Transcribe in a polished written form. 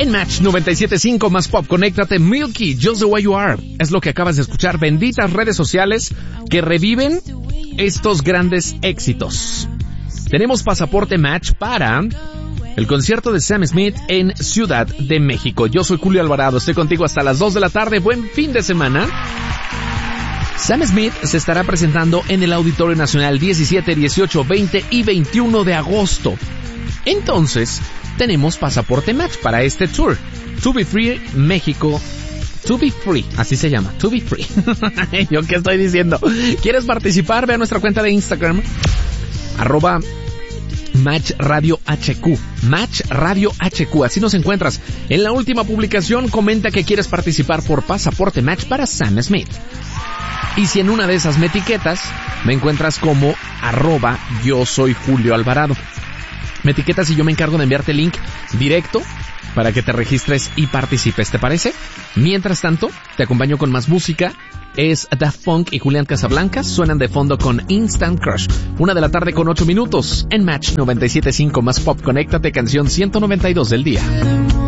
En Match 97.5 más pop, conéctate, Milky, Just the Way You Are. Es lo que acabas de escuchar. Benditas redes sociales que reviven estos grandes éxitos. Tenemos pasaporte Match para el concierto de Sam Smith en Ciudad de México. Yo soy Julio Alvarado, estoy contigo hasta las 2 de la tarde. Buen fin de semana. Sam Smith se estará presentando en el Auditorio Nacional 17, 18, 20 y 21 de agosto. Entonces, tenemos pasaporte Match para este tour. To Be Free México. To Be Free, así se llama, To Be Free. ¿Yo qué estoy diciendo? ¿Quieres participar? Ve a nuestra cuenta de Instagram, @Match Radio HQ. Match Radio HQ, así nos encuentras. En la última publicación comenta que quieres participar por pasaporte Match para Sam Smith. Y si en una de esas me etiquetas, me encuentras como @Yo Soy Julio Alvarado. Me etiquetas y yo me encargo de enviarte el link directo para que te registres y participes, ¿te parece? Mientras tanto, te acompaño con más música. Es Daft Punk y Julián Casablancas, suenan de fondo con Instant Crush. 1 de la tarde con 8 minutos en Match 97.5 más pop. Conéctate, canción 192 del día.